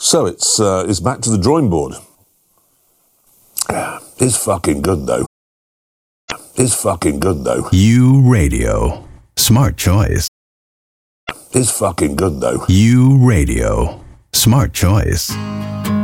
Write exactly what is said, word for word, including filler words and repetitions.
So it's uh, it's back to the drawing board. It's fucking good though. It's fucking good though. U Radio. Smart choice. It's fucking good though. U Radio. Smart choice.